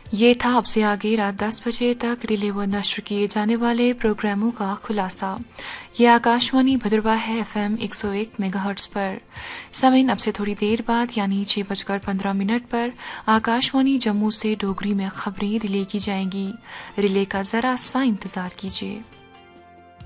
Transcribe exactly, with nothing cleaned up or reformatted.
ये था अब से आगे रात दस बजे तक रिले व नश्र किए जाने वाले प्रोग्रामों का खुलासा। ये आकाशवाणी भद्रवाह है एफएम एक सौ एक मेगाहर्ट्ज पर। समय अब से थोड़ी देर बाद यानी छह बजकर पंद्रह मिनट पर आकाशवाणी जम्मू से डोगरी में खबरें रिले की जाएंगी। रिले का जरा सा इंतजार कीजिए।